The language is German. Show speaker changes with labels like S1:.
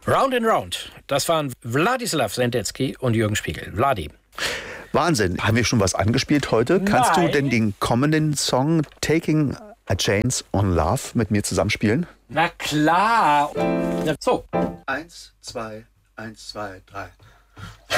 S1: Round and Round, das waren Wladislaw Sendecki und Jürgen Spiegel. Vladi.
S2: Wahnsinn. Haben wir schon was angespielt heute?
S1: Nein.
S2: Kannst du denn den kommenden Song Taking a Chance on Love mit mir zusammenspielen?
S1: Na klar. So.
S2: 1, 2, 1, 2, 3.